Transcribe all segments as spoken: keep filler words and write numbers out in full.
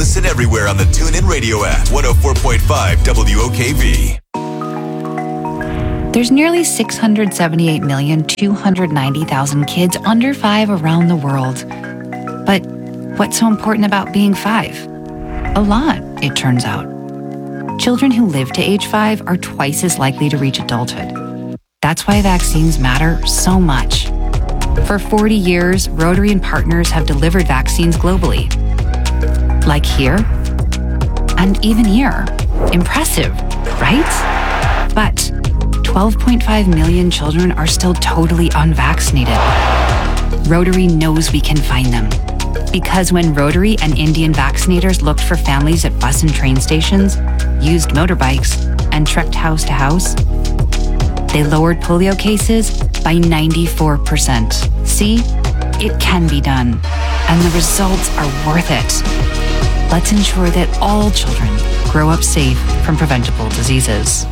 Listen everywhere on the TuneIn Radio app. one oh four point five W O K V. There's nearly six hundred seventy-eight million, two hundred ninety thousand kids under five around the world. But what's so important about being five? A lot, it turns out. Children who live to age five are twice as likely to reach adulthood. That's why vaccines matter so much. For forty years, Rotary and partners have delivered vaccines globally. Like here, and even here. Impressive, right? But twelve point five million children are still totally unvaccinated. Rotary knows we can find them. Because when Rotary and Indian vaccinators looked for families at bus and train stations, used motorbikes, and trekked house to house, they lowered polio cases by ninety-four percent. See? It can be done. And the results are worth it. Let's ensure that all children grow up safe from preventable diseases.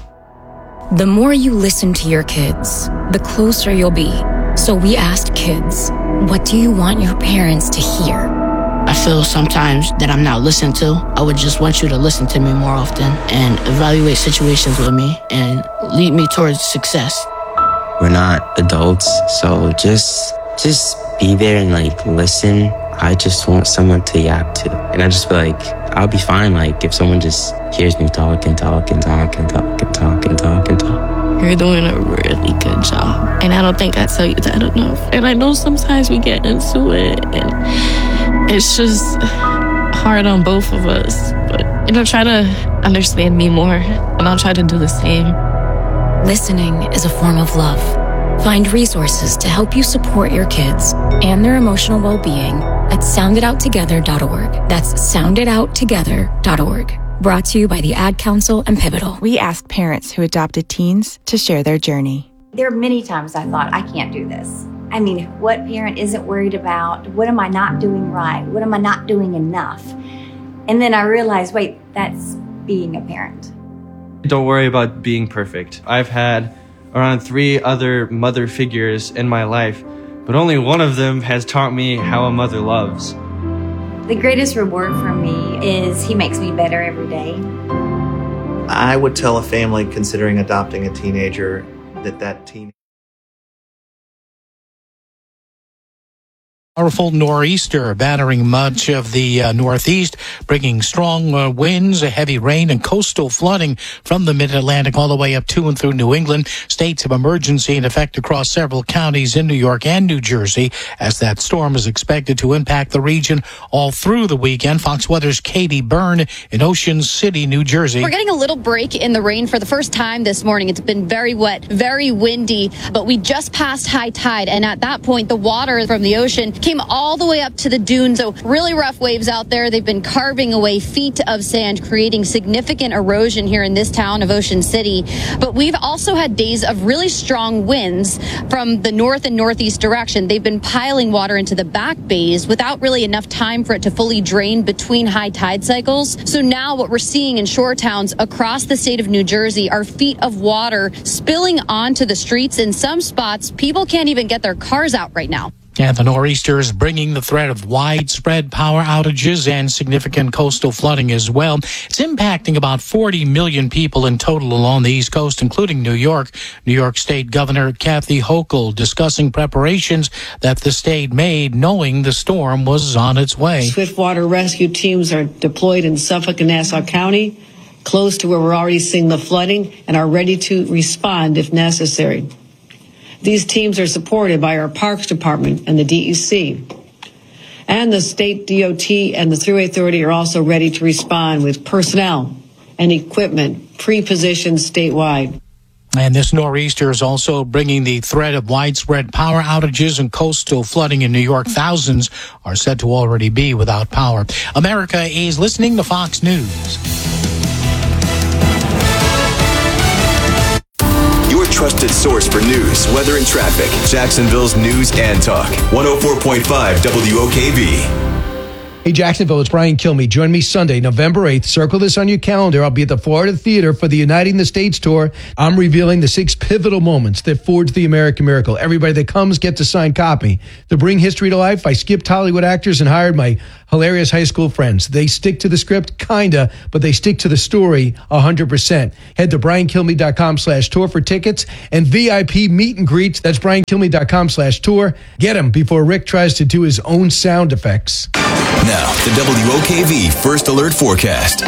The more you listen to your kids, the closer you'll be. So we asked kids, what do you want your parents to hear? I feel sometimes that I'm not listened to. I would just want you to listen to me more often and evaluate situations with me and lead me towards success. We're not adults, so just just be there and like listen. I just want someone to yap to. And I just feel like I'll be fine like if someone just hears me talk and talk and talk and talk and talk and talk and talk. You're doing a really good job. And I don't think I tell you that enough. And I know sometimes we get into it and it's just hard on both of us. But, you know, try to understand me more and I'll try to do the same. Listening is a form of love. Find resources to help you support your kids and their emotional well-being at sound it out together dot org. That's sound it out together dot org. Brought to you by the Ad Council and Pivotal. We asked parents who adopted teens to share their journey. There are many times I thought, I can't do this. I mean, what parent isn't worried about? What am I not doing right? What am I not doing enough? And then I realized, wait, that's being a parent. Don't worry about being perfect. I've had around three other mother figures in my life, but only one of them has taught me how a mother loves. The greatest reward for me is he makes me better every day. I would tell a family considering adopting a teenager that that teen. Powerful nor'easter battering much of the uh, Northeast, bringing strong uh, winds, heavy rain, and coastal flooding from the mid-Atlantic all the way up to and through New England. States of emergency in effect across several counties in New York and New Jersey as that storm is expected to impact the region all through the weekend. Fox Weather's Katie Byrne in Ocean City, New Jersey. We're getting a little break in the rain for the first time this morning. It's been very wet, very windy, but we just passed high tide, and at that point, the water from the ocean came all the way up to the dunes. So really rough waves out there. They've been carving away feet of sand, creating significant erosion here in this town of Ocean City. But we've also had days of really strong winds from the north and northeast direction. They've been piling water into the back bays without really enough time for it to fully drain between high tide cycles. So now what we're seeing in shore towns across the state of New Jersey are feet of water spilling onto the streets. In some spots, people can't even get their cars out right now. And the nor'easter is bringing the threat of widespread power outages and significant coastal flooding as well. It's impacting about forty million people in total along the East Coast, including New York. New York State Governor Kathy Hochul discussing preparations that the state made knowing the storm was on its way. Swift water rescue teams are deployed in Suffolk and Nassau County, close to where we're already seeing the flooding, and are ready to respond if necessary. These teams are supported by our Parks Department and the D E C. And the state D O T and the Thruway Authority are also ready to respond with personnel and equipment pre-positioned statewide. And this nor'easter is also bringing the threat of widespread power outages and coastal flooding in New York. Thousands are said to already be without power. America is listening to Fox News. Your trusted source for news, weather, and traffic. Jacksonville's News and Talk. one oh four point five W O K V. Hey, Jacksonville, it's Brian Kilmeade. Join me Sunday, November eighth. Circle this on your calendar. I'll be at the Florida Theater for the Uniting the States tour. I'm revealing the six pivotal moments that forged the American miracle. Everybody that comes gets a signed copy. To bring history to life, I skipped Hollywood actors and hired my hilarious high school friends. They stick to the script, kinda, but they stick to the story one hundred percent. Head to briankilmeade.com slash tour for tickets and V I P meet and greets. That's briankilmeade.com slash tour. Get them before Rick tries to do his own sound effects. Now, the W O K V First Alert Forecast.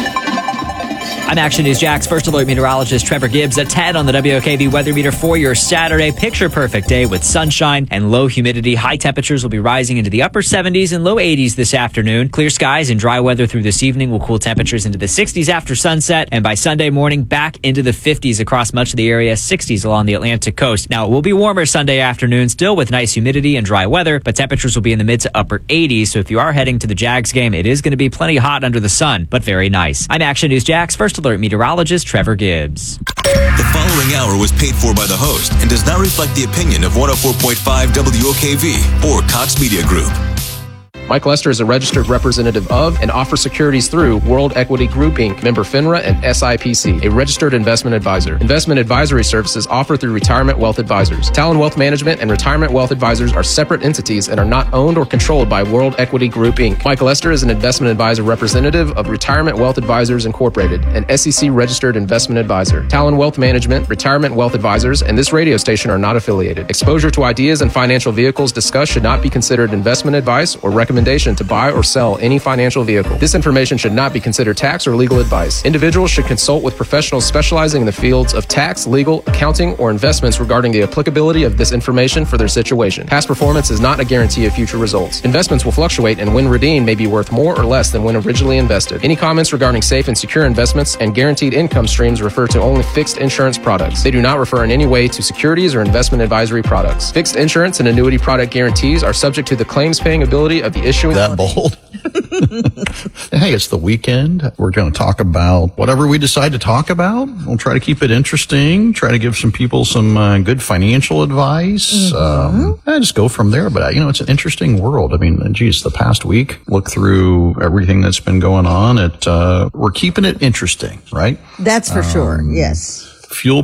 I'm Action News Jack's First Alert meteorologist Trevor Gibbs at ten on the W O K V weather meter for your Saturday. Picture perfect day with sunshine and low humidity. High temperatures will be rising into the upper seventies and low eighties this afternoon. Clear skies and dry weather through this evening will cool temperatures into the sixties after sunset. And by Sunday morning, back into the fifties across much of the area, sixties along the Atlantic coast. Now, it will be warmer Sunday afternoon, still with nice humidity and dry weather, but temperatures will be in the mid to upper eighties. So if you are heading to the Jags game, it is going to be plenty hot under the sun, but very nice. I'm Action News Jack's First Alert meteorologist Trevor Gibbs. The following hour was paid for by the host and does not reflect the opinion of one oh four point five W O K V or Cox Media Group. Mike Lester is a registered representative of and offers securities through World Equity Group, Incorporated, member FINRA and S I P C, a registered investment advisor. Investment advisory services offered through Retirement Wealth Advisors. Talon Wealth Management and Retirement Wealth Advisors are separate entities and are not owned or controlled by World Equity Group, Incorporated. Mike Lester is an investment advisor representative of Retirement Wealth Advisors, Incorporated, an S E C registered investment advisor. Talon Wealth Management, Retirement Wealth Advisors, and this radio station are not affiliated. Exposure to ideas and financial vehicles discussed should not be considered investment advice or recommendation to buy or sell any financial vehicle. This information should not be considered tax or legal advice. Individuals should consult with professionals specializing in the fields of tax, legal, accounting, or investments regarding the applicability of this information for their situation. Past performance is not a guarantee of future results. Investments will fluctuate and when redeemed may be worth more or less than when originally invested. Any comments regarding safe and secure investments and guaranteed income streams refer to only fixed insurance products. They do not refer in any way to securities or investment advisory products. Fixed insurance and annuity product guarantees are subject to the claims paying ability of the issuing that bold. Hey, it's the weekend. We're going to talk about whatever we decide to talk about. We'll try to keep it interesting, try to give some people some uh, good financial advice. Mm-hmm. Um, and just go from there. But, uh, you know, it's an interesting world. I mean, geez, the past week, look through everything that's been going on. It, uh, we're keeping it interesting, right? That's for um, sure. Yes. Fuel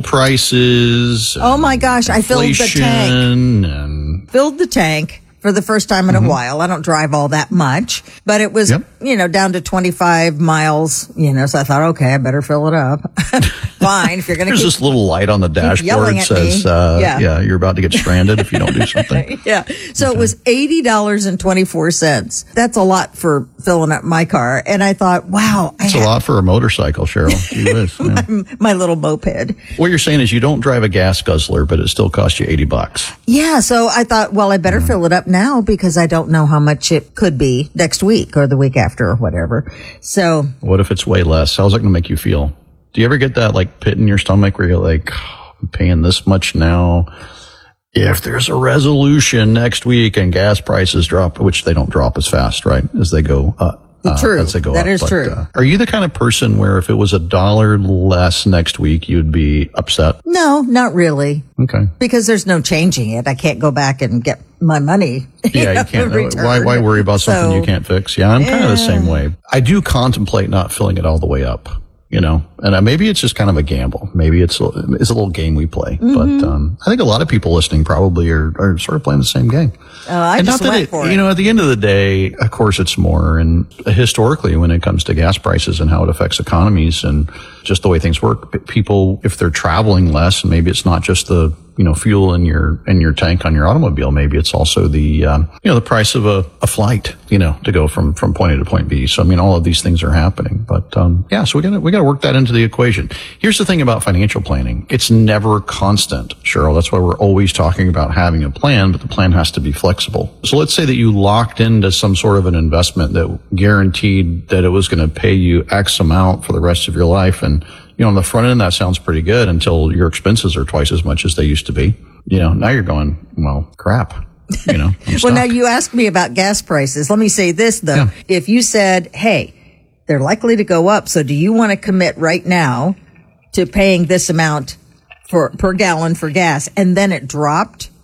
prices. Oh my gosh. I filled the tank. And filled the tank. For the first time in mm-hmm. a while. I don't drive all that much, but it was, yep. you know, down to twenty-five miles, you know, so I thought, okay, I better fill it up. Fine, if you're going to There's keep, this little light on the dashboard that says, uh, yeah. yeah, you're about to get stranded if you don't do something. yeah. So okay. It was eighty dollars and twenty-four cents. That's a lot for filling up my car. And I thought, wow. It's a had, lot for a motorcycle, Cheryl. Is, yeah. my, my little moped. What you're saying is you don't drive a gas guzzler, but it still costs you eighty bucks. Yeah. So I thought, well, I better mm. fill it up now because I don't know how much it could be next week or the week after or whatever. So what if it's way less? How's that going to make you feel? Do you ever get that like pit in your stomach where you're like, oh, I'm paying this much now? If there's a resolution next week and gas prices drop, which they don't drop as fast, right, as they go up. Uh, true. As they go that up. is but, true. Uh, are you the kind of person where if it was a dollar less next week, you'd be upset? No, not really. Okay. Because there's no changing it. I can't go back and get my money. Yeah, you can't. Uh, why, why worry about something so, you can't fix? Yeah, I'm yeah. kind of the same way. I do contemplate not filling it all the way up. You know, and uh, maybe it's just kind of a gamble. Maybe it's a, it's a little game we play. Mm-hmm. But um, I think a lot of people listening probably are, are sort of playing the same game. Oh, I and just not that went it, for it. You know, at the end of the day, of course, it's more. And historically, when it comes to gas prices and how it affects economies and just the way things work, people, if they're traveling less, and maybe it's not just the you know fuel in your in your tank on your automobile, maybe it's also the um, you know the price of a, a flight, you know, to go from from point A to point B. So I mean, all of these things are happening. But um, yeah, so we got we got to work that into the equation. Here's the thing about financial planning: it's never constant, Cheryl. That's why we're always talking about having a plan, but the plan has to be flexible. So let's say that you locked into some sort of an investment that guaranteed that it was going to pay you X amount for the rest of your life, and you know, on the front end, that sounds pretty good until your expenses are twice as much as they used to be. You know, now you're going, well, crap. You know, well, now you asked me about gas prices. Let me say this, though. Yeah. If you said, hey, they're likely to go up, so do you want to commit right now to paying this amount for per gallon for gas, and then it dropped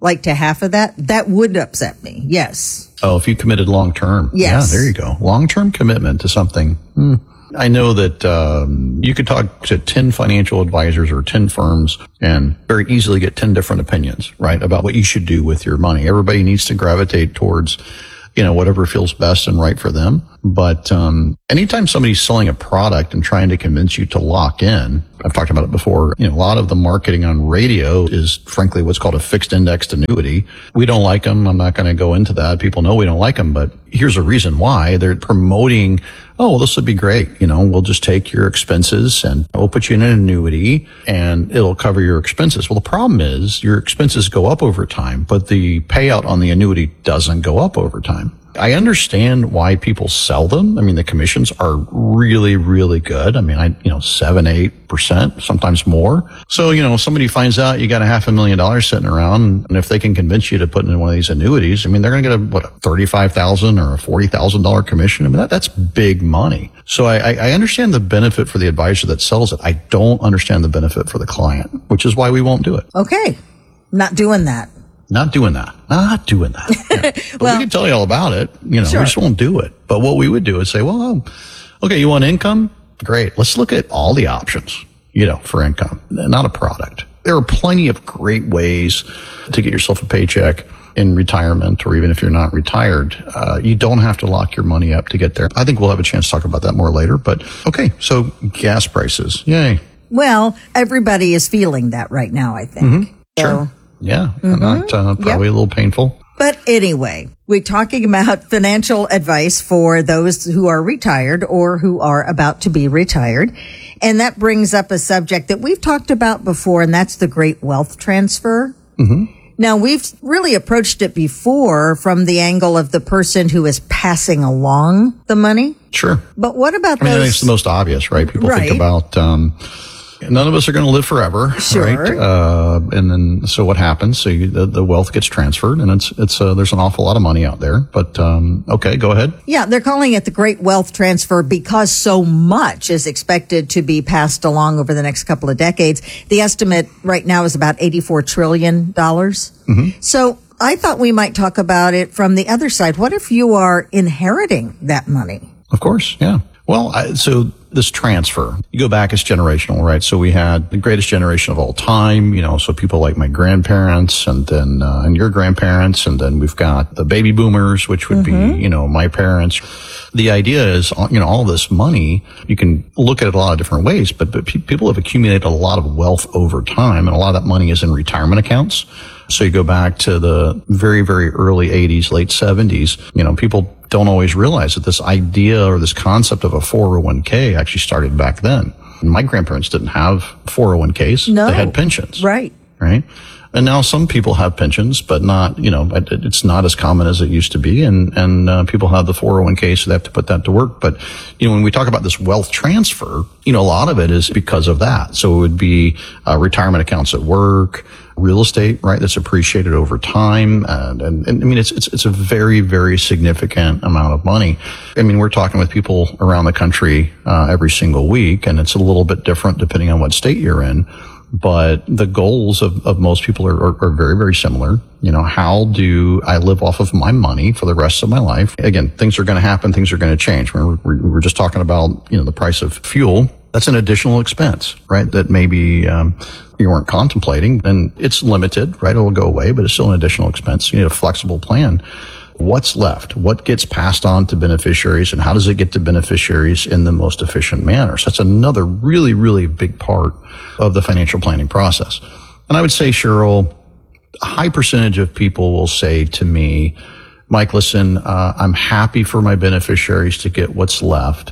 like to half of that, that would upset me. Yes. Oh, if you committed long term. Yes. Yeah, there you go. Long term commitment to something. Hmm. I know that um, you could talk to ten financial advisors or ten firms and very easily get ten different opinions, right, about what you should do with your money. Everybody needs to gravitate towards, you know, whatever feels best and right for them. But um, anytime somebody's selling a product and trying to convince you to lock in, I've talked about it before, you know, a lot of the marketing on radio is frankly what's called a fixed indexed annuity. We don't like them. I'm not going to go into that. People know we don't like them, but here's a reason why. They're promoting, oh, well, this would be great. You know, we'll just take your expenses and we'll put you in an annuity and it'll cover your expenses. Well, the problem is your expenses go up over time, but the payout on the annuity doesn't go up over time. I understand why people sell them. I mean, the commissions are really, really good. I mean, I, you know, seven, eight percent, sometimes more. So, you know, somebody finds out you got a half a million dollars sitting around, and if they can convince you to put in one of these annuities, I mean, they're going to get a, what, a thirty-five thousand dollars or a forty thousand dollars commission. I mean, that, that's big money. So I, I understand the benefit for the advisor that sells it. I don't understand the benefit for the client, which is why we won't do it. Okay. Not doing that. Not doing that. Not doing that. Yeah. But well, we can tell you all about it. You know, sure. we just won't do it. But what we would do is say, well, okay, you want income? Great. Let's look at all the options, you know, for income, not a product. There are plenty of great ways to get yourself a paycheck in retirement, or even if you're not retired. Uh, you don't have to lock your money up to get there. I think we'll have a chance to talk about that more later. But okay, so gas prices. Yay. Well, everybody is feeling that right now, I think. Mm-hmm. So, sure. Yeah, Mm-hmm. not uh, probably Yep. a little painful. But anyway, we're talking about financial advice for those who are retired or who are about to be retired. And that brings up a subject that we've talked about before, and that's the great wealth transfer. Mm-hmm. Now, we've really approached it before from the angle of the person who is passing along the money. Sure. But what about I mean, I those? think it's the most obvious, right? People Right. think about, um, none of us are going to live forever, Sure. right? Uh, and then, so what happens? So you, the, the wealth gets transferred, and it's, it's, uh, there's an awful lot of money out there. But, um, okay, go ahead. Yeah, they're calling it the Great Wealth Transfer because so much is expected to be passed along over the next couple of decades. The estimate right now is about eighty-four trillion dollars. Mm-hmm. So I thought we might talk about it from the other side. What if you are inheriting that money? Of course, yeah. Well, I, so this transfer, you go back, it's generational, right? So we had the greatest generation of all time, you know, so people like my grandparents and then, uh, and your grandparents. And then we've got the baby boomers, which would Mm-hmm. be, you know, my parents. The idea is, you know, all this money, you can look at it a lot of different ways, but, but pe- people have accumulated a lot of wealth over time, and a lot of that money is in retirement accounts. So you go back to the very, very early eighties, late seventies, you know, people don't always realize that this idea or this concept of a four oh one k actually started back then. My grandparents didn't have four oh one k's. No. They had pensions. Right. Right. And now some people have pensions, but not, you know, it- it's not as common as it used to be. And, and, uh, people have the four oh one k, so they have to put that to work. But, you know, when we talk about this wealth transfer, you know, a lot of it is because of that. So it would be, uh, retirement accounts at work, real estate, right? That's appreciated over time. And, and, and I mean, it's, it's, it's a very, very significant amount of money. I mean, we're talking with people around the country, uh, every single week, and it's a little bit different depending on what state you're in. But the goals of, of most people are, are, are very, very similar. You know, how do I live off of my money for the rest of my life? Again, things are going to happen. Things are going to change. We're, we're, we're just talking about, you know, the price of fuel. That's an additional expense, right? That maybe, um, you weren't contemplating, and it's limited, right? It will go away, but it's still an additional expense. You need a flexible plan. What's left? What gets passed on to beneficiaries, and how does it get to beneficiaries in the most efficient manner? So that's another really, really big part of the financial planning process. And I would say, Cheryl, a high percentage of people will say to me, Mike, listen, uh, I'm happy for my beneficiaries to get what's left,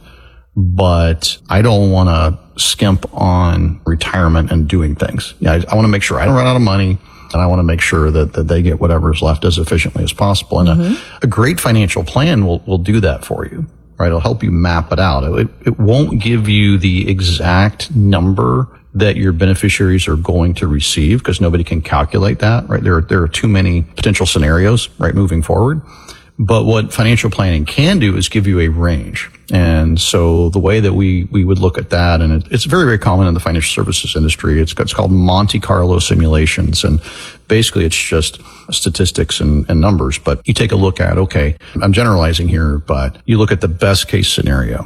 but I don't want to skimp on retirement and doing things. Yeah, I, I want to make sure I don't run out of money. And I want to make sure that, that they get whatever is left as efficiently as possible. And mm-hmm. a, a great financial plan will, will do that for you, right? It'll help you map it out. It, it won't give you the exact number that your beneficiaries are going to receive, because nobody can calculate that, right? There are, there are too many potential scenarios, right, moving forward. But what financial planning can do is give you a range. And so the way that we, we would look at that, and it, it's very, very common in the financial services industry. It's, it's called Monte Carlo simulations. And basically it's just statistics and, and numbers. But you take a look at, okay, I'm generalizing here, but you look at the best case scenario.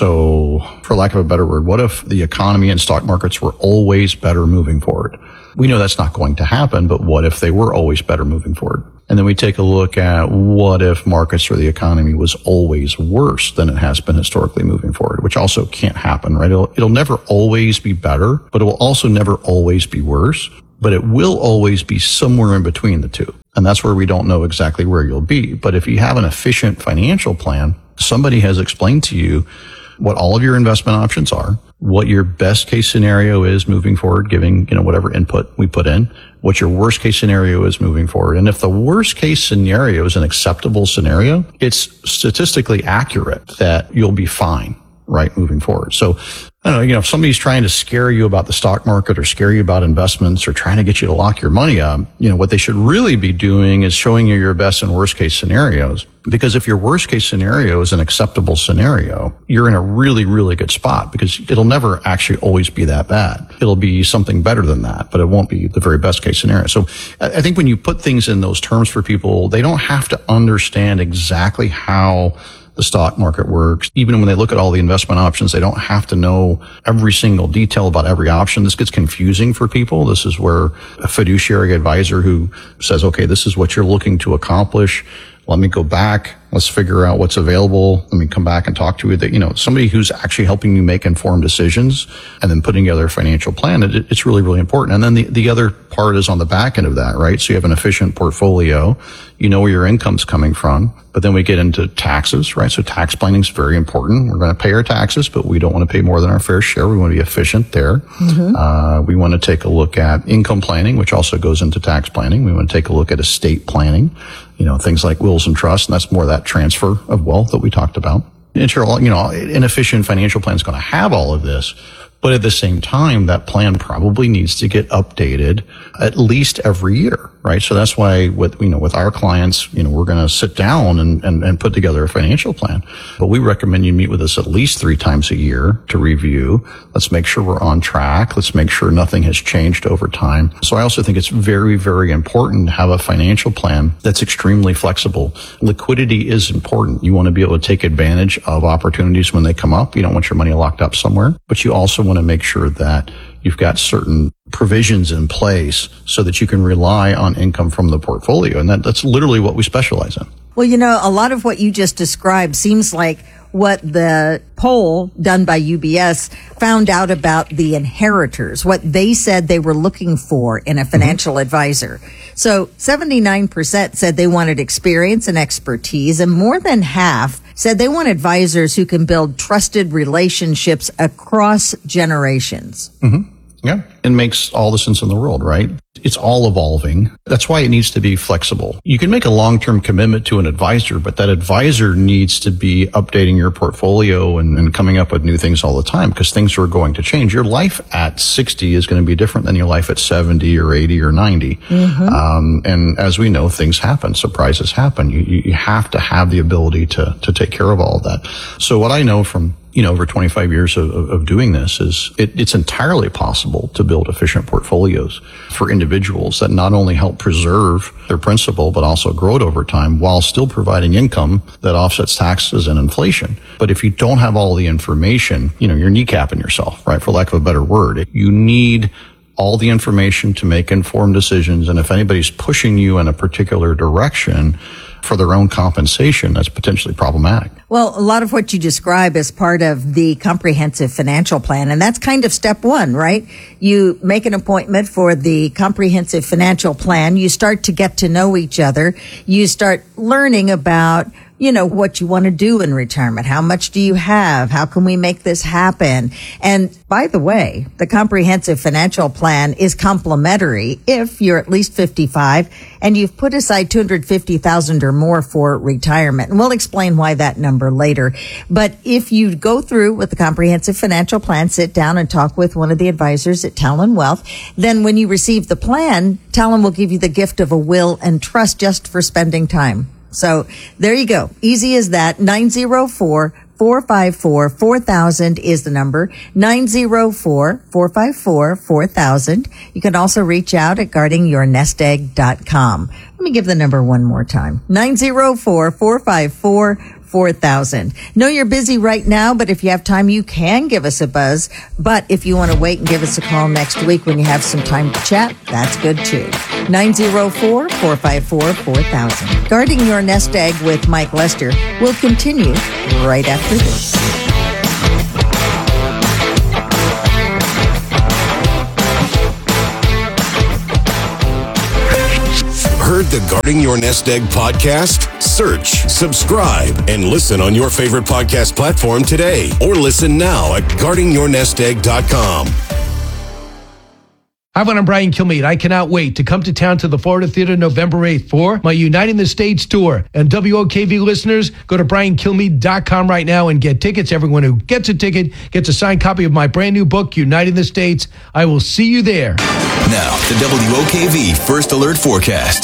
So for lack of a better word, what if the economy and stock markets were always better moving forward? We know that's not going to happen, but what if they were always better moving forward? And then we take a look at what if markets or the economy was always worse than it has been historically moving forward, which also can't happen, right? It'll, it'll never always be better, but it will also never always be worse, but it will always be somewhere in between the two. And that's where we don't know exactly where you'll be. But if you have an efficient financial plan, somebody has explained to you what all of your investment options are, what your best case scenario is moving forward, giving, you know, whatever input we put in, what your worst case scenario is moving forward. And if the worst case scenario is an acceptable scenario, it's statistically accurate that you'll be fine, right, moving forward. So, I don't know, you know, if somebody's trying to scare you about the stock market or scare you about investments or trying to get you to lock your money up, you know, what they should really be doing is showing you your best and worst case scenarios. Because if your worst case scenario is an acceptable scenario, you're in a really, really good spot because it'll never actually always be that bad. It'll be something better than that, but it won't be the very best case scenario. So I think when you put things in those terms for people, they don't have to understand exactly how the stock market works. Even when they look at all the investment options, they don't have to know every single detail about every option. This gets confusing for people. This is where a fiduciary advisor who says, okay, this is what you're looking to accomplish. Let me go back. Let's figure out what's available. Let me come back and talk to you. That, you know, somebody who's actually helping you make informed decisions and then putting together a financial plan. It, it's really, really important. And then the, the other part is on the back end of that, right? So you have an efficient portfolio. You know where your income's coming from. But then we get into taxes, right? So tax planning is very important. We're going to pay our taxes, but we don't want to pay more than our fair share. We want to be efficient there. Mm-hmm. Uh, we want to take a look at income planning, which also goes into tax planning. We want to take a look at estate planning, you know, things like wills and trusts, and that's more that transfer of wealth that we talked about. And sure, you know, an efficient financial plan is going to have all of this, but at the same time, that plan probably needs to get updated at least every year, right? So that's why with, you know, with our clients, you know, we're going to sit down and, and, and put together a financial plan, but we recommend you meet with us at least three times a year to review. Let's make sure we're on track. Let's make sure nothing has changed over time. So I also think it's very, very important to have a financial plan that's extremely flexible. Liquidity is important. You want to be able to take advantage of opportunities when they come up. You don't want your money locked up somewhere, but you also want to make sure that you've got certain provisions in place so that you can rely on income from the portfolio. And that, that's literally what we specialize in. Well, you know, a lot of what you just described seems like what the poll done by U B S found out about the inheritors, what they said they were looking for in a financial mm-hmm. advisor. So seventy-nine percent said they wanted experience and expertise, and more than half said they want advisors who can build trusted relationships across generations. Mm-hmm. Yeah. It makes all the sense in the world, right? It's all evolving. That's why it needs to be flexible. You can make a long-term commitment to an advisor, but that advisor needs to be updating your portfolio and, and coming up with new things all the time because things are going to change. Your life at sixty is going to be different than your life at seventy or eighty or ninety. Mm-hmm. Um, and as we know, things happen. Surprises happen. You, you have to have the ability to, to take care of all of that. So what I know from you know, over twenty-five years of, of doing this is it, it's entirely possible to build efficient portfolios for individuals that not only help preserve their principal, but also grow it over time while still providing income that offsets taxes and inflation. But if you don't have all the information, you know, you're kneecapping yourself, right? For lack of a better word, you need all the information to make informed decisions. And if anybody's pushing you in a particular direction for their own compensation, that's potentially problematic. Well, a lot of what you describe is part of the comprehensive financial plan, and that's kind of step one, right? You make an appointment for the comprehensive financial plan. You start to get to know each other. You start learning about, you know, what you want to do in retirement. How much do you have? How can we make this happen? And by the way, the comprehensive financial plan is complimentary if you're at least fifty-five and you've put aside two hundred fifty thousand dollars or more for retirement. And we'll explain why that number later. But if you go through with the comprehensive financial plan, sit down and talk with one of the advisors at Talon Wealth, then when you receive the plan, Talon will give you the gift of a will and trust just for spending time So there you go. Easy as that. nine oh four, four five four, four thousand is the number. nine oh four, four five four, four thousand. You can also reach out at guarding your nest egg dot com. Let me give the number one more time. nine oh four, four five four, four thousand. Know you're busy right now, but if you have time, you can give us a buzz. But if you want to wait and give us a call next week when you have some time to chat, that's good too. nine oh four, four five four, four thousand. Guarding Your Nest Egg with Mike Lester will continue right after this. Heard the Guarding Your Nest Egg podcast? Search, subscribe, and listen on your favorite podcast platform today. Or listen now at guarding your nest egg dot com. Hi, everyone. I'm Brian Kilmeade. I cannot wait to come to town to the Florida Theater November eighth for my Uniting the States tour. And W O K V listeners, go to brian kilmeade dot com right now and get tickets. Everyone who gets a ticket gets a signed copy of my brand new book, Uniting the States. I will see you there. Now, the W O K V First Alert Forecast.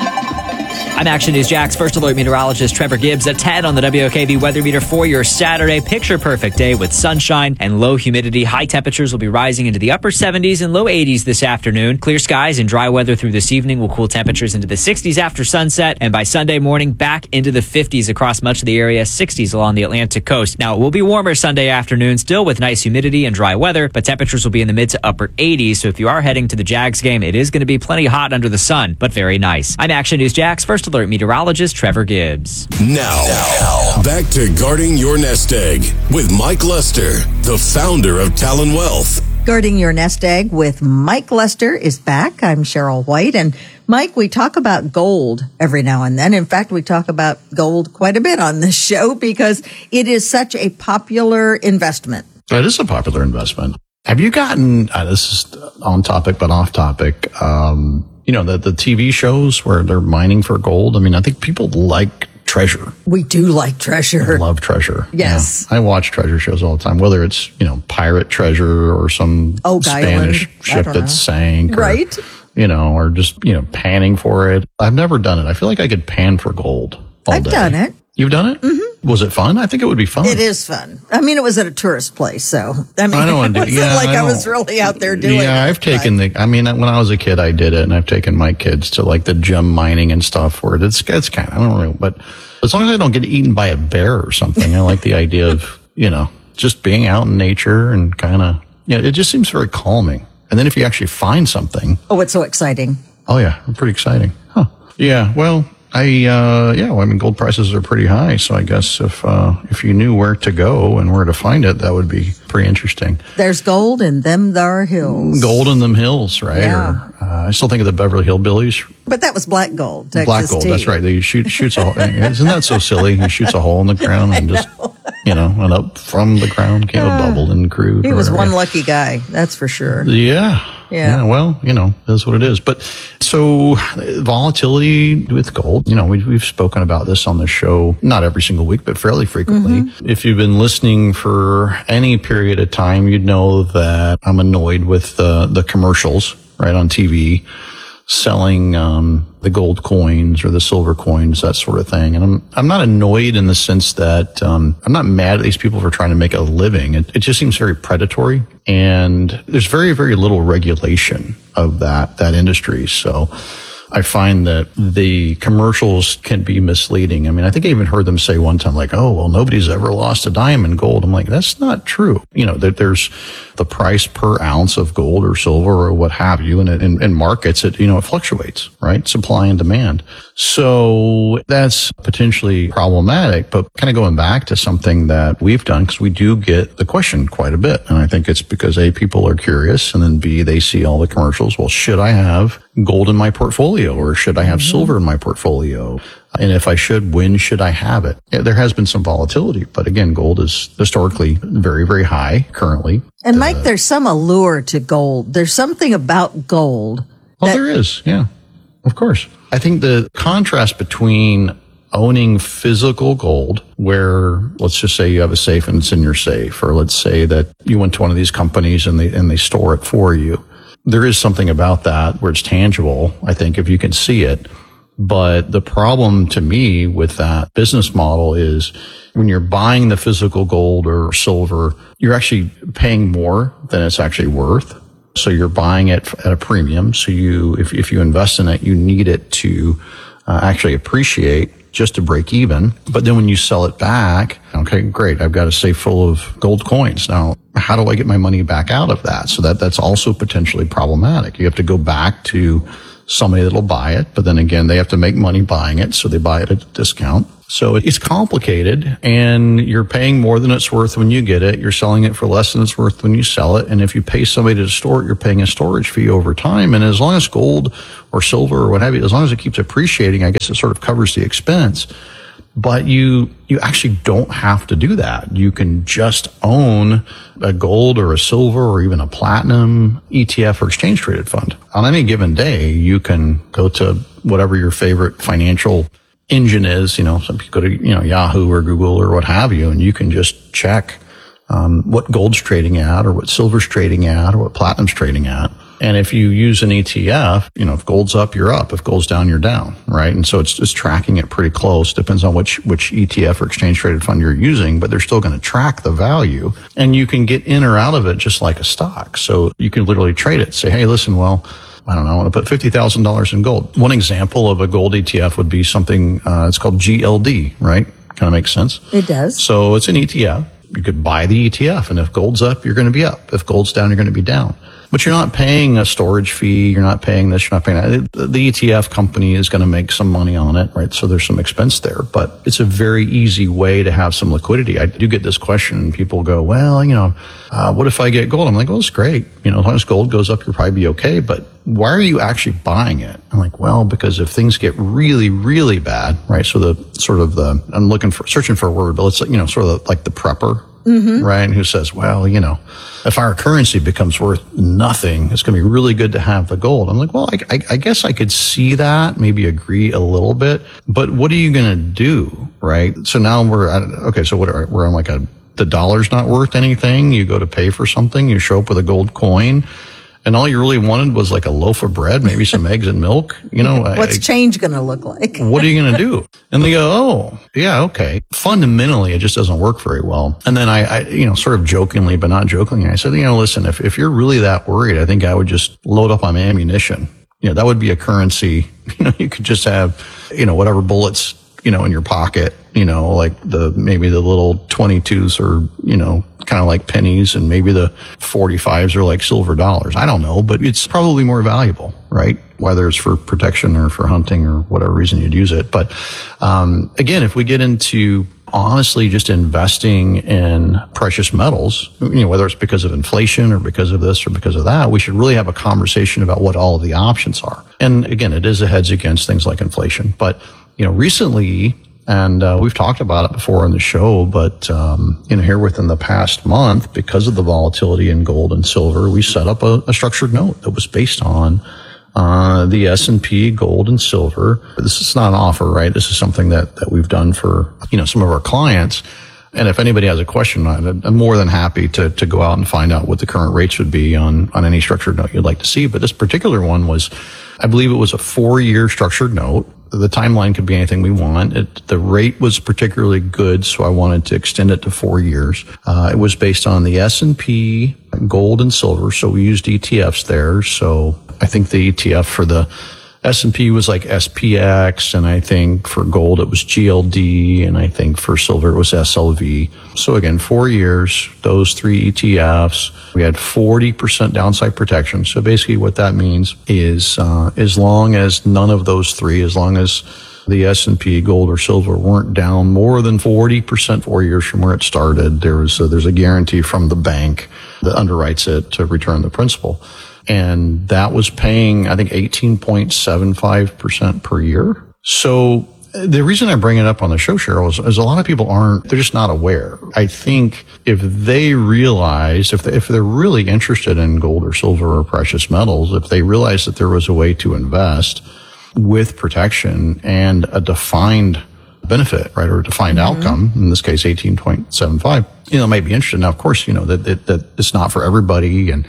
I'm Action News Jack's First Alert meteorologist Trevor Gibbs at ten on the W O K V weather meter for your Saturday. Picture perfect day with sunshine and low humidity. High temperatures will be rising into the upper seventies and low eighties this afternoon. Clear skies and dry weather through this evening will cool temperatures into the sixties after sunset. And by Sunday morning, back into the fifties across much of the area, sixties along the Atlantic coast. Now, it will be warmer Sunday afternoon, still with nice humidity and dry weather, but temperatures will be in the mid to upper eighties. So if you are heading to the Jags game, it is going to be plenty hot under the sun, but very nice. I'm Action News Jack's First Alert meteorologist Trevor Gibbs. Now, now, back to Guarding Your Nest Egg with Mike Lester, the founder of Talon Wealth. Guarding Your Nest Egg with Mike Lester is back. I'm Cheryl White. And Mike, we talk about gold every now and then. In fact, we talk about gold quite a bit on this show because it is such a popular investment. It is a popular investment. Have you gotten, uh, this is on topic but off topic, um, you know, the, the T V shows where they're mining for gold? I mean, I think people like Treasure. We do like Treasure. I love Treasure. Yes. Yeah. I watch Treasure shows all the time, whether it's, you know, pirate treasure or some Oak Spanish Island. ship that know. sank. Or, right. You know, or just, you know, panning for it. I've never done it. I feel like I could pan for gold all I've day. done it. You've done it? Mm-hmm. Was it fun? I think it would be fun. It is fun. I mean, it was at a tourist place, so I mean, I don't it want to do, wasn't yeah, like I, I was really out there doing Yeah, it. I've taken the, I mean, when I was a kid, I did it, and I've taken my kids to like the gem mining and stuff where it's, it's kind of, I don't know, but as long as I don't get eaten by a bear or something, I like the idea of, you know, just being out in nature and kind of, yeah, it just seems very calming. And then if you actually find something. Oh, it's so exciting. Oh, yeah, pretty exciting. Huh. Yeah, well, I, uh, yeah, well, I mean, gold prices are pretty high. So I guess if, uh, if you knew where to go and where to find it, that would be pretty interesting. There's gold in them thar hills. Gold in them hills, right? Yeah. Or, uh, I still think of the Beverly Hillbillies. But that was black gold. Texas Black gold, tea. that's right. They shoot, shoots a hole. Isn't that so silly? He shoots a hole in the ground and just, you know, and up from the ground came a bubble and crude. He was whatever. one lucky guy, that's for sure. Yeah. Yeah. Yeah. Well, you know, that's what it is. But so volatility with gold, you know, we, we've spoken about this on the show, not every single week, but fairly frequently. Mm-hmm. If you've been listening for any period of time, you'd know that I'm annoyed with the, the commercials, right, on T V, selling, um, the gold coins or the silver coins, that sort of thing. And I'm, I'm not annoyed in the sense that, um, I'm not mad at these people for trying to make a living. It, it just seems very predatory. And there's very, very little regulation of that, that industry. So I find that the commercials can be misleading. I mean, I think I even heard them say one time, like, oh, well, nobody's ever lost a dime in gold. I'm like, that's not true. You know, that there's the price per ounce of gold or silver or what have you. And in, in markets, it, you know, it fluctuates, right? Supply and demand. So that's potentially problematic, but kind of going back to something that we've done, because we do get the question quite a bit. And I think it's because A, people are curious, and then B, they see all the commercials. Well, should I have gold in my portfolio, or should I have mm-hmm. silver in my portfolio? And if I should, when should I have it? Yeah, there has been some volatility, but again, gold is historically very, very high currently. And Mike, uh, there's some allure to gold. There's something about gold. Oh, there is. Yeah, of course. I think the contrast between owning physical gold, where let's just say you have a safe and it's in your safe, or let's say that you went to one of these companies and they, and they store it for you. There is something about that where it's tangible. I think if you can see it, But the problem to me with that business model is when you're buying the physical gold or silver, you're actually paying more than it's actually worth. So you're buying it at a premium. So you, if, if you invest in it, you need it to uh, actually appreciate just to break even. But then when you sell it back, okay, great. I've got a safe full of gold coins. Now, how do I get my money back out of that? So that, that's also potentially problematic. You have to go back to somebody that'll buy it, but then again, they have to make money buying it, so they buy it at a discount. So it's complicated, and you're paying more than it's worth when you get it. You're selling it for less than it's worth when you sell it. And if you pay somebody to store it, you're paying a storage fee over time. And as long as gold or silver or what have you, as long as it keeps appreciating, I guess it sort of covers the expense. But you, you actually don't have to do that. You can just own a gold or a silver or even a platinum E T F or exchange traded fund. On any given day, you can go to whatever your favorite financial engine is. You know, some people go to, you know, Yahoo or Google or what have you, and you can just check, um, what gold's trading at or what silver's trading at or what platinum's trading at. And if you use an E T F, you know, if gold's up, you're up. If gold's down, you're down, right? And so it's just tracking it pretty close. Depends on which, which E T F or exchange traded fund you're using, but they're still going to track the value. And you can get in or out of it just like a stock. So you can literally trade it. Say, hey, listen, well, I don't know, I want to put fifty thousand dollars in gold. One example of a gold E T F would be something, uh, it's called G L D, right? Kind of makes sense. It does. So it's an E T F. You could buy the E T F, and if gold's up, you're going to be up. If gold's down, you're going to be down. But you're not paying a storage fee. You're not paying this. You're not paying that. The E T F company is going to make some money on it, right? So there's some expense there, but it's a very easy way to have some liquidity. I do get this question, and people go, well, you know, uh, what if I get gold? I'm like, well, it's great. You know, as long as gold goes up, you'll probably be okay. But why are you actually buying it? I'm like, well, because if things get really, really bad, right? So the sort of the, I'm looking for, searching for a word, but it's, you know, sort of like the prepper. Mm-hmm. Right? Who says, well, you know, if our currency becomes worth nothing, it's going to be really good to have the gold. I'm like, well, I, I, I guess I could see that, maybe agree a little bit, but what are you going to do? Right? So now we're at, okay, so what are, we're on like a, the dollar's not worth anything. You go to pay for something, you show up with a gold coin, and all you really wanted was like a loaf of bread, maybe some eggs and milk. You know, what's I, change going to look like? What are you going to do? And they go, oh, yeah, okay. Fundamentally, it just doesn't work very well. And then I, I, you know, sort of jokingly, but not jokingly, I said, you know, listen, if, if you're really that worried, I think I would just load up on ammunition. You know, that would be a currency. You know, you could just have, you know, whatever bullets, you know, in your pocket, you know, like the, maybe the little twenty-twos or, you know, kind of like pennies, and maybe the forty-fives are like silver dollars. I don't know, but it's probably more valuable, right? Whether it's for protection or for hunting or whatever reason you'd use it. But, um, again, if we get into honestly just investing in precious metals, you know, whether it's because of inflation or because of this or because of that, we should really have a conversation about what all of the options are. And again, it is a hedge against things like inflation. But, you know, recently, and uh, we've talked about it before on the show, but um, you know, here within the past month, because of the volatility in gold and silver, we set up a, a structured note that was based on uh, the S and P gold and silver. This is not an offer, right? This is something that that we've done for, you know, some of our clients. And if anybody has a question, I'm more than happy to to go out and find out what the current rates would be on on any structured note you'd like to see. But this particular one was, I believe it was a four-year structured note. The timeline could be anything we want. It, the rate was particularly good, so I wanted to extend it to four years. Uh, it was based on the S and P, gold and silver, so we used E T Fs there. So I think the E T F for the S and P was like S P X, and I think for gold it was G L D, and I think for silver it was S L V. So again, four years, those three E T Fs. We had forty percent downside protection. So basically what that means is uh, as long as none of those three, as long as the S and P, gold or silver, weren't down more than forty percent four years from where it started, there was a, there's a guarantee from the bank that underwrites it to return the principal. And that was paying, I think, eighteen point seven five percent per year. So the reason I bring it up on the show, Cheryl, is, is a lot of people aren't, they're just not aware. I think if they realize, if, they, if they're really interested in gold or silver or precious metals, if they realize that there was a way to invest with protection and a defined benefit, right, or a defined mm-hmm. outcome, in this case, eighteen point seven five, you know, might be interested. Now, of course, you know, that, that, that it's not for everybody, and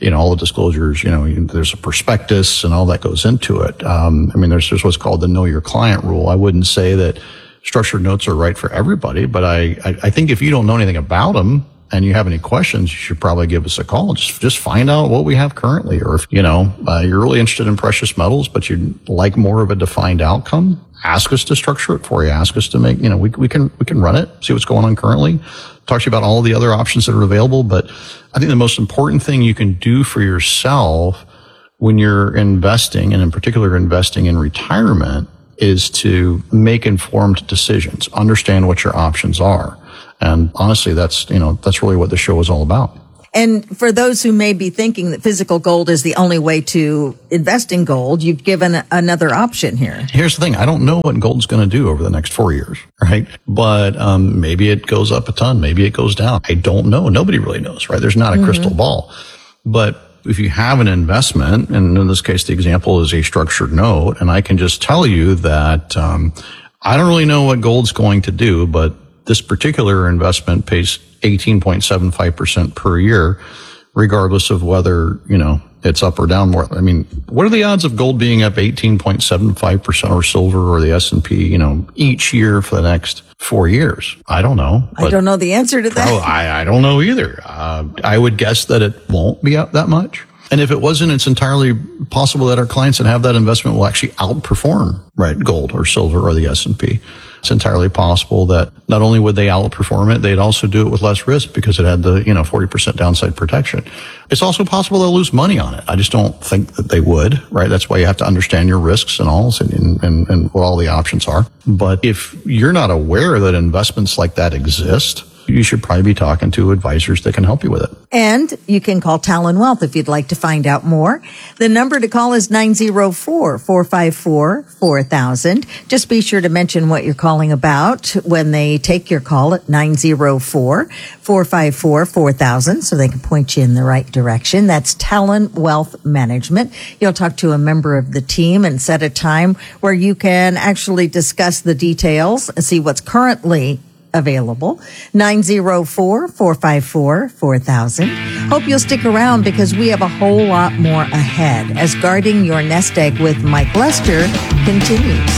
you know, all the disclosures, you know, there's a prospectus and all that goes into it. Um, I mean, there's, there's what's called the know your client rule. I wouldn't say that structured notes are right for everybody, but I, I, I think if you don't know anything about them and you have any questions, you should probably give us a call. Just, just find out what we have currently. Or if, you know, uh, you're really interested in precious metals, but you'd like more of a defined outcome, ask us to structure it for you. Ask us to make, you know, we, we can, we can run it, see what's going on currently, talk to you about all the other options that are available. But I think the most important thing you can do for yourself when you're investing, and in particular investing in retirement, is to make informed decisions, understand what your options are. And honestly, that's, you know, that's really what the show is all about. And for those who may be thinking that physical gold is the only way to invest in gold, you've given another option here. Here's the thing. I don't know what gold's going to do over the next four years, right? But um maybe it goes up a ton. Maybe it goes down. I don't know. Nobody really knows, right? There's not a mm-hmm. crystal ball. But if you have an investment, and in this case, the example is a structured note, and I can just tell you that um I don't really know what gold's going to do, but this particular investment pays eighteen point seven five percent per year, regardless of whether, you know, it's up or down more. I mean, what are the odds of gold being up eighteen point seven five percent or silver or the S and P, you know, each year for the next four years? I don't know. I don't know the answer to that. Oh, I, I don't know either. Uh, I would guess that it won't be up that much. And if it wasn't, it's entirely possible that our clients that have that investment will actually outperform, right, gold or silver or the S and P. It's entirely possible that not only would they outperform it, they'd also do it with less risk because it had the, you know, forty percent downside protection. It's also possible they'll lose money on it. I just don't think that they would, right? That's why you have to understand your risks and all, and, and, and what all the options are. But if you're not aware that investments like that exist, you should probably be talking to advisors that can help you with it. And you can call Talon Wealth if you'd like to find out more. The number to call is nine oh four, four five four, four thousand. Just be sure to mention what you're calling about when they take your call at nine oh four, four five four, four thousand so they can point you in the right direction. That's Talon Wealth Management. You'll talk to a member of the team and set a time where you can actually discuss the details and see what's currently available. nine oh four, four five four, four thousand. Hope you'll stick around because we have a whole lot more ahead as Guarding Your Nest Egg with Mike Lester continues.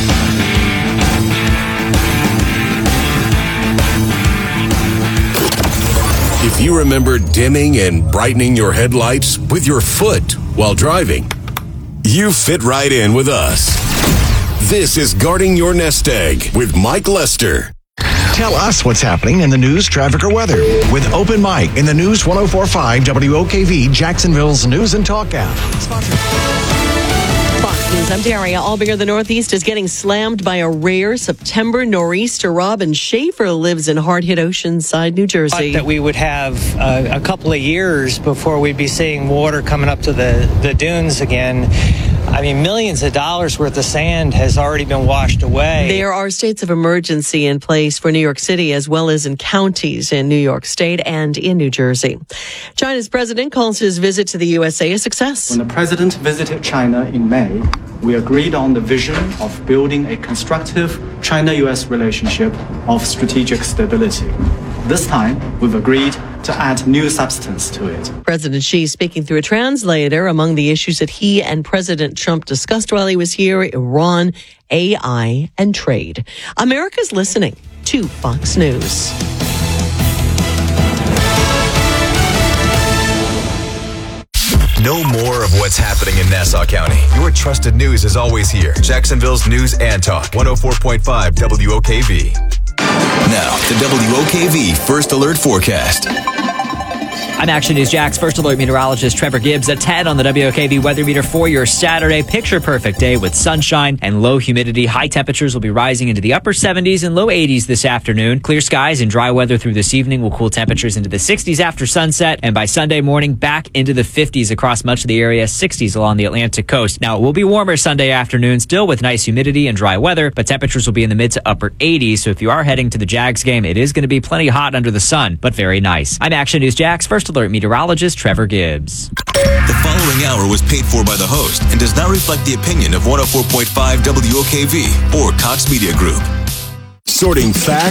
If you remember dimming and brightening your headlights with your foot while driving, you fit right in with us. This is Guarding Your Nest Egg with Mike Lester. Tell us what's happening in the news, traffic, or weather with Open Mic in the News one oh four point five W O K V, Jacksonville's News and Talk app. Fox News, I'm Daria. Albinger, the Northeast is getting slammed by a rare September nor'easter. Robin Schaefer lives in hard-hit Oceanside, New Jersey. That we would have uh, a couple of years before we'd be seeing water coming up to the, the dunes again. I mean, millions of dollars worth of sand has already been washed away. There are states of emergency in place for New York City as well as in counties in New York State and in New Jersey. China's president calls his visit to the U S A a success. When the president visited China in May, we agreed on the vision of building a constructive China-U S relationship of strategic stability. This time, we've agreed to add new substance to it. President Xi speaking through a translator. Among the issues that he and President Trump discussed while he was here, Iran, A I, and trade. America's listening to Fox News. Know more of what's happening in Nassau County. Your trusted news is always here. Jacksonville's News and Talk, one oh four point five W O K V. Now, the W O K V First Alert Forecast. I'm Action News Jack's First Alert meteorologist Trevor Gibbs at ten on the W O K V weather meter for your Saturday. Picture perfect day with sunshine and low humidity. High temperatures will be rising into the upper seventies and low eighties this afternoon. Clear skies and dry weather through this evening will cool temperatures into the sixties after sunset. And by Sunday morning, back into the fifties across much of the area, sixties along the Atlantic coast. Now, it will be warmer Sunday afternoon, still with nice humidity and dry weather, but temperatures will be in the mid to upper eighties. So if you are heading to the Jags game, it is going to be plenty hot under the sun, but very nice. I'm Action News Jack's First Alert meteorologist Trevor Gibbs. The following hour was paid for by the host and does not reflect the opinion of one oh four point five W O K V or Cox Media Group. Sorting facts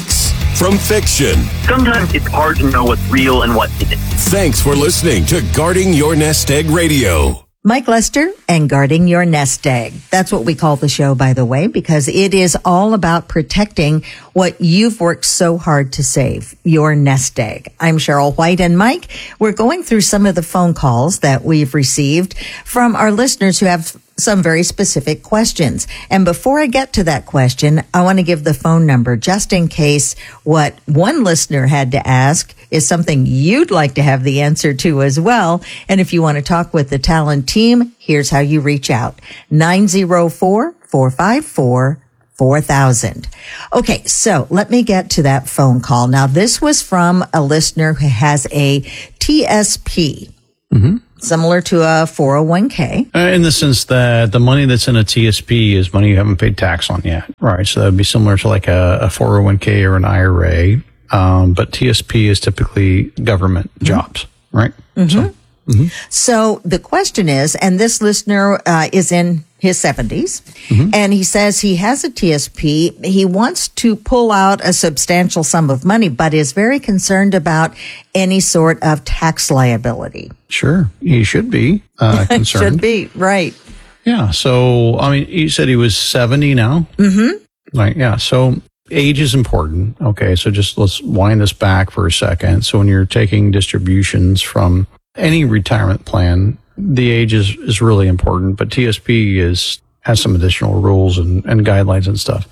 from fiction. Sometimes it's hard to know what's real and what isn't. Thanks for listening to Guarding Your Nest Egg Radio. Mike Lester and Guarding Your Nest Egg. That's what we call the show, by the way, because it is all about protecting what you've worked so hard to save, your nest egg. I'm Cheryl White, and Mike, we're going through some of the phone calls that we've received from our listeners who have some very specific questions. And before I get to that question, I want to give the phone number just in case what one listener had to ask is something you'd like to have the answer to as well. And if you want to talk with the Talon team, here's how you reach out. nine oh four, four five four, four thousand. Okay, so let me get to that phone call. Now, this was from a listener who has a T S P. Mm-hmm. Similar to a four oh one k. Uh, in the sense that the money that's in a T S P is money you haven't paid tax on yet. Right. So that would be similar to like a, a four oh one k or an I R A. Um, but T S P is typically government mm-hmm. jobs, right? Mm-hmm. So, mm-hmm. so the question is, and this listener uh, is in his seventies, mm-hmm. and he says he has a T S P. He wants to pull out a substantial sum of money, but is very concerned about any sort of tax liability. Sure. He should be uh, concerned. Should be, right. Yeah. So, I mean, you said he was seventy now? Mm-hmm. Right. Yeah. So age is important. Okay. So just let's wind this back for a second. So when you're taking distributions from any retirement plan, the age is, is really important, but T S P is has some additional rules and, and guidelines and stuff.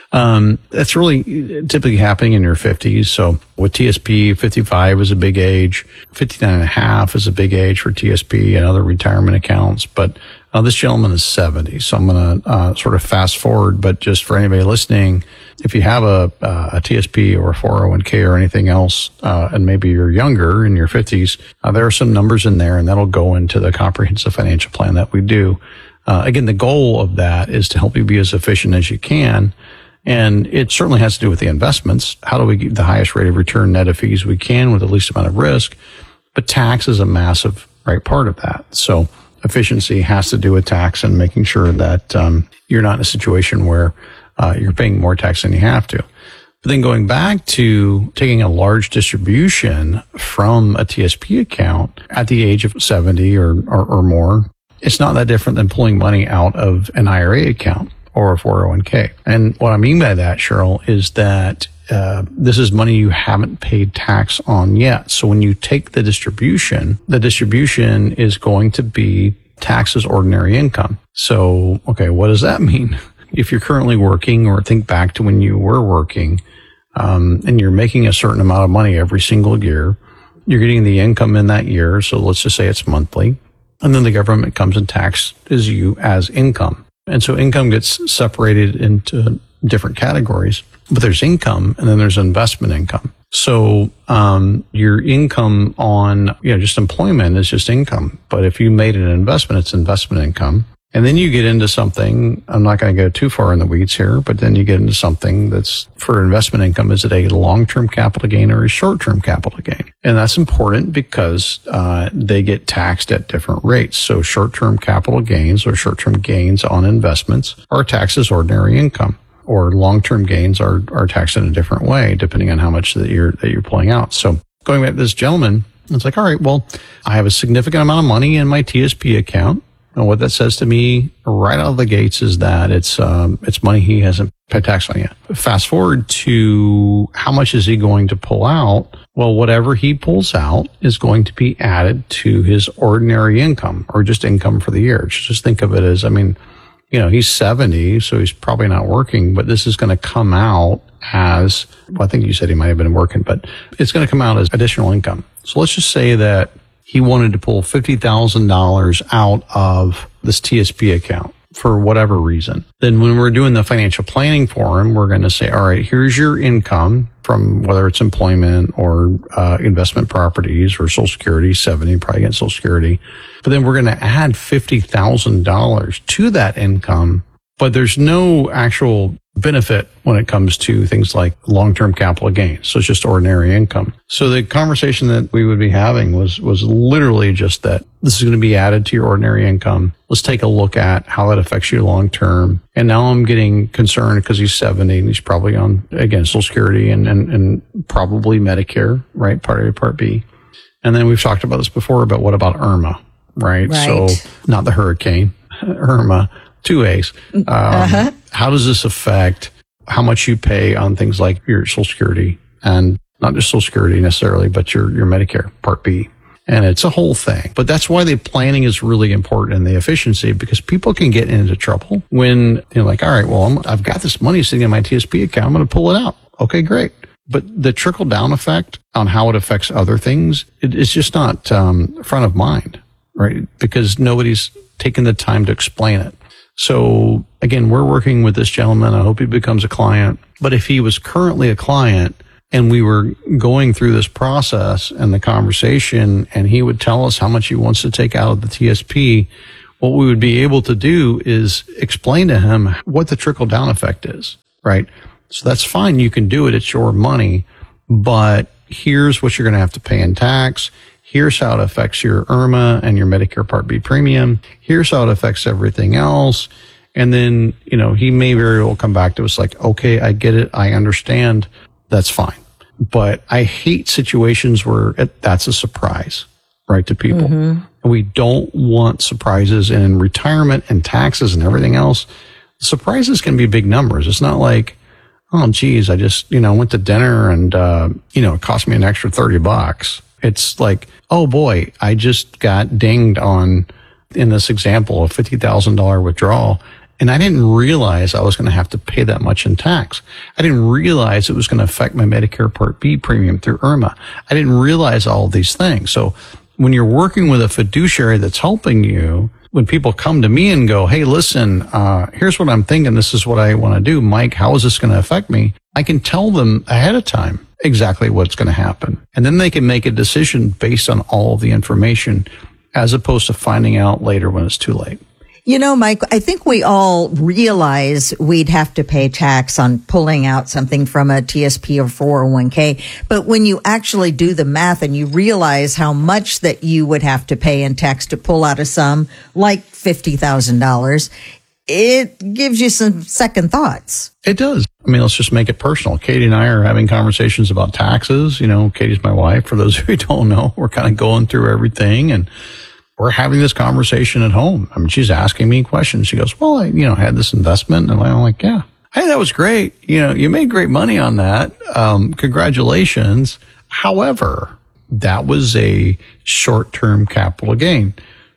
Um, that's really typically happening in your fifties. So with T S P, fifty-five is a big age. fifty-nine and a half is a big age for T S P and other retirement accounts. But uh, this gentleman is seventy. So I'm going to uh, sort of fast forward. But just for anybody listening, if you have a, uh, a T S P or a four oh one k or anything else, uh, and maybe you're younger in your fifties, uh, there are some numbers in there, and that'll go into the comprehensive financial plan that we do. Uh, again, the goal of that is to help you be as efficient as you can. And it certainly has to do with the investments. How do we get the highest rate of return net of fees we can with the least amount of risk? But tax is a massive, right, part of that. So efficiency has to do with tax and making sure that um, you're not in a situation where uh, you're paying more tax than you have to. But then going back to taking a large distribution from a T S P account at the age of seventy or, or, or more, it's not that different than pulling money out of an I R A account or a four oh one k. And what I mean by that, Cheryl, is that uh, this is money you haven't paid tax on yet. So when you take the distribution, the distribution is going to be taxed as ordinary income. So, okay, what does that mean? If you're currently working, or think back to when you were working, um, and you're making a certain amount of money every single year, you're getting the income in that year. So let's just say it's monthly. And then the government comes and taxes you as income. And so income gets separated into different categories. But there's income, and then there's investment income. So um your income on, you know, just employment is just income. But if you made an investment, it's investment income. And then you get into something, I'm not going to go too far in the weeds here, but then you get into something that's for investment income. Is it a long-term capital gain or a short-term capital gain? And that's important because uh they get taxed at different rates. So short-term capital gains or short-term gains on investments are taxed as ordinary income, or long-term gains are are taxed in a different way depending on how much that you're that you're pulling out. So going back to this gentleman, it's like, all right, well, I have a significant amount of money in my T S P account. And what that says to me right out of the gates is that it's um, it's money he hasn't paid tax on yet. Fast forward to how much is he going to pull out? Well, whatever he pulls out is going to be added to his ordinary income, or just income for the year. Just think of it as, I mean, you know, he's seventy, so he's probably not working, but this is going to come out as, well, I think you said he might have been working, but it's going to come out as additional income. So let's just say that he wanted to pull fifty thousand dollars out of this T S P account for whatever reason. Then when we're doing the financial planning for him, we're going to say, all right, here's your income from whether it's employment or uh, investment properties or Social Security, seventy, probably get Social Security. But then we're going to add fifty thousand dollars to that income, but there's no actual benefit when it comes to things like long-term capital gains. So it's just ordinary income. So the conversation that we would be having was, was literally just that this is going to be added to your ordinary income. Let's take a look at how that affects you long-term. And now I'm getting concerned because he's seventy and he's probably on, again, Social Security and, and, and probably Medicare, right? Part A, Part B. And then we've talked about this before, but what about Irma, right? Right. So not the hurricane, Irma. Two A's. Um, uh-huh. How does this affect how much you pay on things like your Social Security, and not just Social Security necessarily, but your, your Medicare Part B? And it's a whole thing. But that's why the planning is really important and the efficiency, because people can get into trouble when you're like, all right, well, I'm, I've got this money sitting in my T S P account. I'm going to pull it out. Okay, great. But the trickle down effect on how it affects other things, it, it's just not um, front of mind, right? Because nobody's taken the time to explain it. So again, we're working with this gentleman. I hope he becomes a client. But if he was currently a client and we were going through this process and the conversation, and he would tell us how much he wants to take out of the T S P, what we would be able to do is explain to him what the trickle down effect is, right? So that's fine. You can do it. It's your money, but here's what you're going to have to pay in tax. Here's how it affects your Irma and your Medicare Part B premium. Here's how it affects everything else. And then, you know, he may very well come back to us like, okay, I get it. I understand. That's fine. But I hate situations where it, that's a surprise, right, to people. Mm-hmm. And we don't want surprises. And in retirement and taxes and everything else, surprises can be big numbers. It's not like, oh, geez, I just, you know, went to dinner and, uh, you know, it cost me an extra thirty bucks. It's like, oh boy, I just got dinged on, in this example, a fifty thousand dollars withdrawal. And I didn't realize I was going to have to pay that much in tax. I didn't realize it was going to affect my Medicare Part B premium through Irma. I didn't realize all of these things. So when you're working with a fiduciary that's helping you, when people come to me and go, hey, listen, uh, here's what I'm thinking. This is what I want to do. Mike, how is this going to affect me? I can tell them ahead of time exactly what's going to happen. And then they can make a decision based on all of the information, as opposed to finding out later when it's too late. You know, Mike, I think we all realize we'd have to pay tax on pulling out something from a T S P or four oh one k. But when you actually do the math and you realize how much that you would have to pay in tax to pull out a sum like fifty thousand dollars, it gives you some second thoughts. It does. I mean, let's just make it personal. Katie and I are having conversations about taxes. You know, Katie's my wife. For those who don't know, we're kind of going through everything, and we're having this conversation at home. I mean, she's asking me questions. She goes, well, I, you know, had this investment. And I'm like, yeah, hey, that was great. You know, you made great money on that. Um, congratulations. However, that was a short-term capital gain.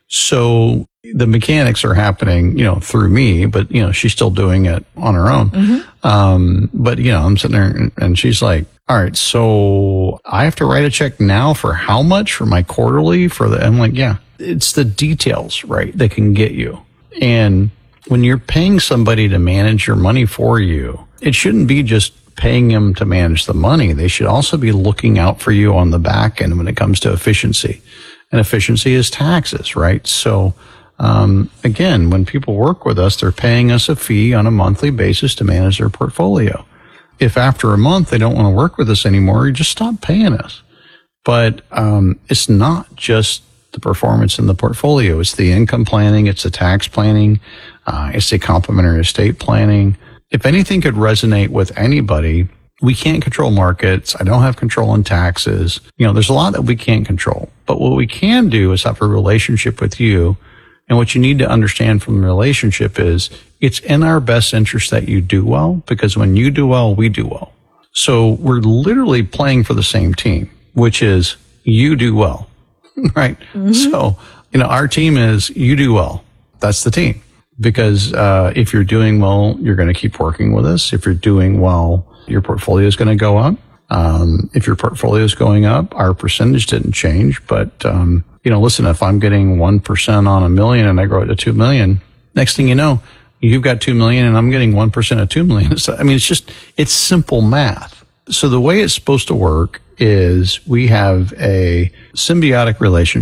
So the mechanics are happening, you know, through me, but, you know, she's still doing it on her own. Mm-hmm. Um, but, you know, I'm sitting there and, and she's like, all right, so I have to write a check now for how much for my quarterly for the, I'm like, yeah, it's the details, right, that can get you. And when you're paying somebody to manage your money for you, it shouldn't be just paying them to manage the money. They should also be looking out for you on the back end when it comes to efficiency. And efficiency is taxes, right? So, um, again, when people work with us, they're paying us a fee on a monthly basis to manage their portfolio. If after a month they don't want to work with us anymore, you just stop paying us. But um, it's not just the performance in the portfolio. It's the income planning. It's the tax planning. Uh, it's the complementary estate planning. If anything could resonate with anybody, we can't control markets. I don't have control in taxes. You know, there's a lot that we can't control. But what we can do is have a relationship with you. And what you need to understand from the relationship is it's in our best interest that you do well, because when you do well, we do well. So we're literally playing for the same team, which is you do well, right? Mm-hmm. So, you know, our team is you do well. That's the team. Because uh, if you're doing well, you're going to keep working with us. If you're doing well, your portfolio is going to go up. Um, if your portfolio is going up, our percentage didn't change. But, um, you know, listen, if I'm getting one percent on a million and I grow it to two million, next thing you know, you've got two million and I'm getting one percent of two million. So, I mean, it's just, it's simple math. So the way it's supposed to work is we have a symbiotic relationship.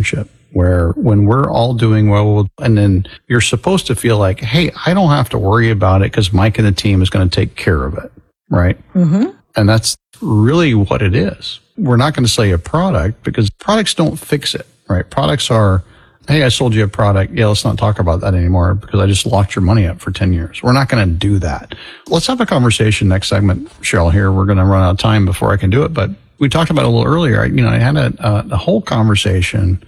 where when we're all doing well, and then you're supposed to feel like, hey, I don't have to worry about it because Mike and the team is going to take care of it, right? Mm-hmm. And that's really what it is. We're not going to sell you a product because products don't fix it, right? Products are, hey, I sold you a product. Yeah, let's not talk about that anymore because I just locked your money up for ten years. We're not going to do that. Let's have a conversation next segment, Cheryl, here. We're going to run out of time before I can do it. But we talked about it a little earlier. You know, I had a, a, a whole conversation,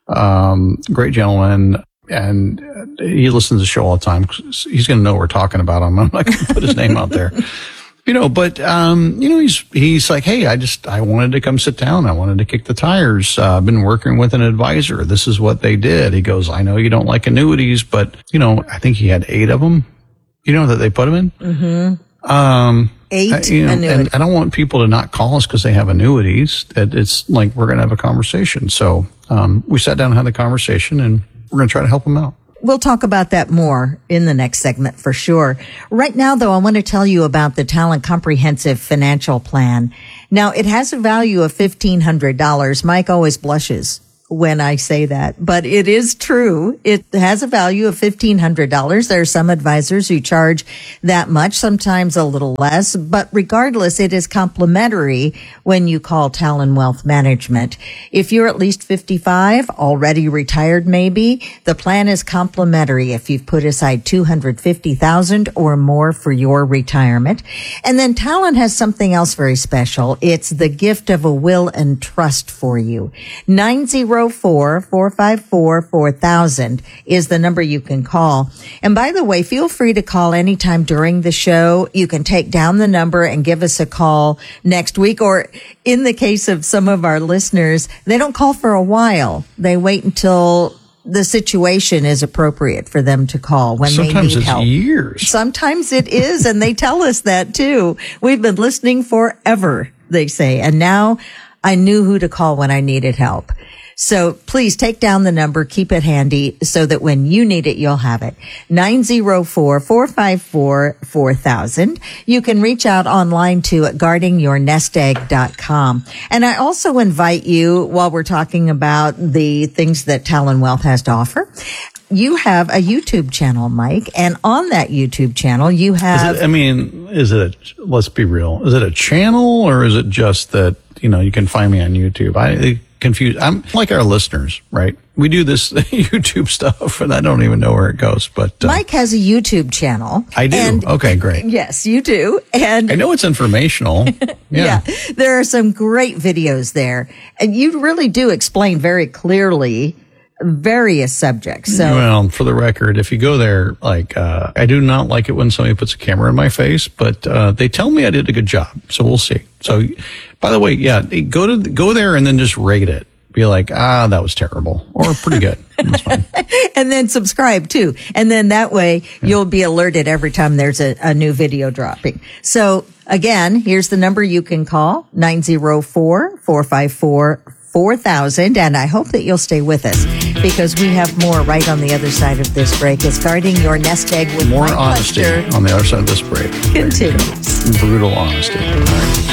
um, great gentleman, and he listens to the show all the time. He's going to know what we're talking about. I'm not going to put his name out there. You know, but, um, you know, he's, he's like, hey, I just, I wanted to come sit down. I wanted to kick the tires. Uh, I've been working with an advisor. This is what they did. He goes, I know you don't like annuities, but, you know, I think he had eight of them, you know, that they put them in. Mm-hmm. Um, eight I, you know, annuities. And I don't want people to not call us because they have annuities. That it's like, we're going to have a conversation. So, um, we sat down and had the conversation, and we're going to try to help them out. We'll talk about that more in the next segment for sure. Right now, though, I want to tell you about the Talent Comprehensive Financial Plan. Now, it has a value of fifteen hundred dollars. Mike always blushes when I say that, but it is true. It has a value of fifteen hundred dollars. There are some advisors who charge that much, sometimes a little less, but regardless, it is complimentary when you call Talon Wealth Management. If you're at least fifty-five, already retired maybe, the plan is complimentary if you've put aside two hundred fifty thousand dollars or more for your retirement. And then Talon has something else very special. It's the gift of a will and trust for you. nine zero four, four five four, four thousand is the number you can call. And by the way, feel free to call anytime during the show. You can take down the number and give us a call next week. Or in the case of some of our listeners, they don't call for a while. They wait until the situation is appropriate for them to call when Sometimes they need it's help. years. Sometimes it is, and they tell us that too. We've been listening forever, they say, and now I knew who to call when I needed help. So please take down the number, keep it handy so that when you need it, you'll have it. nine zero four, four five four, four thousand. You can reach out online to at guarding your nest egg dot com. And I also invite you, while we're talking about the things that Talon Wealth has to offer, you have a YouTube channel, Mike, and on that YouTube channel, you have... Is it, I mean, is it, a, let's be real, is it a channel or is it just that, you know, you can find me on YouTube? I confused. I'm like our listeners, right? We do this YouTube stuff and I don't even know where it goes, but... Uh, Mike has a YouTube channel. I do. And, okay, great. Yes, you do. And I know it's informational. Yeah. yeah. There are some great videos there. And you really do explain very clearly various subjects. So, well, for the record, if you go there, like, uh, I do not like it when somebody puts a camera in my face, but, uh, they tell me I did a good job. So we'll see. So, by the way, yeah, go to, go there and then just rate it. Be like, ah, that was terrible or pretty good. That's fine. And then subscribe too. And then that way yeah. you'll be alerted every time there's a, a new video dropping. So again, here's the number you can call, nine zero four, four five four, four thousand. And I hope that you'll stay with us because we have more right on the other side of this break. It's Guarding Your Nest Egg with more Mike honesty Lester. On the other side of this break. Continues. Brutal honesty. All right.